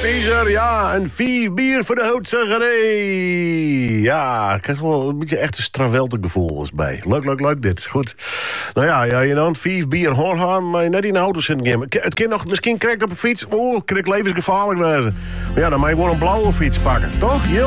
Teaser, ja, en 5 bier voor de houtzeggerij. Ja, ik krijg wel een beetje echt een stravelte gevoel bij. Leuk, dit. Goed. Nou ja, je dan 5 bier hoorhaan, maar net in de auto zitten gaan. Het kind nog misschien krijgt op een fiets. Kan ik levensgevaarlijk wezen. Maar ja, dan mag je gewoon een blauwe fiets pakken, toch?